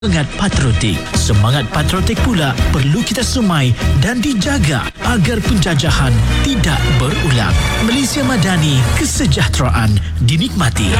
Semangat patriotik. Semangat patriotik pula perlu kita sumai dan dijaga agar penjajahan tidak berulang. Malaysia Madani, kesejahteraan dinikmati.